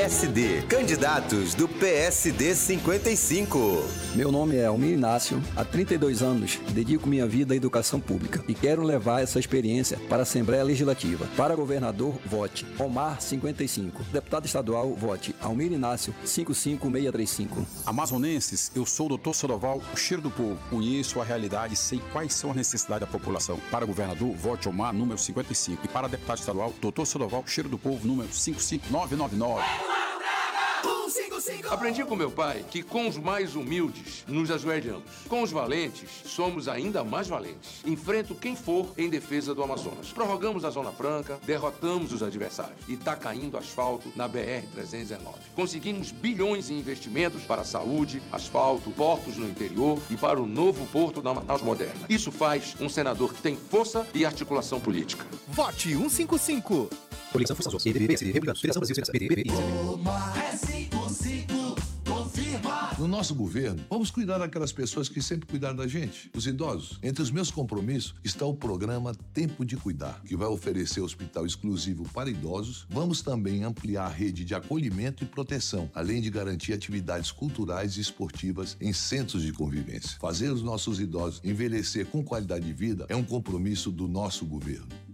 PSD. Candidatos do PSD 55. Meu nome é Almir Inácio. Há 32 anos dedico minha vida à educação pública e quero levar essa experiência para a Assembleia Legislativa. Para governador, vote Omar 55. Deputado estadual, vote Almir Inácio 55635. Amazonenses, eu sou o Dr. Sandoval, o cheiro do povo. Conheço a realidade e sei quais são as necessidades da população. Para governador, vote Omar número 55. E para deputado estadual, Dr. Sandoval, cheiro do povo, número 55999. Aprendi com meu pai que com os mais humildes nos ajoelhamos. Com os valentes, somos ainda mais valentes. Enfrento quem for em defesa do Amazonas. Prorrogamos a Zona Franca, derrotamos os adversários. E tá caindo asfalto na BR-319. Conseguimos bilhões em investimentos para a saúde, asfalto, portos no interior e para o novo porto da Manaus Moderna. Isso faz um senador que tem força e articulação política. Vote 155. Coligação Força Azul, PDB, PSD, Republicanos, Federação Brasil, PDB, No nosso governo, vamos cuidar daquelas pessoas que sempre cuidaram da gente, os idosos. Entre os meus compromissos está o programa Tempo de Cuidar, que vai oferecer hospital exclusivo para idosos. Vamos também ampliar a rede de acolhimento e proteção, além de garantir atividades culturais e esportivas em centros de convivência. Fazer os nossos idosos envelhecer com qualidade de vida é um compromisso do nosso governo.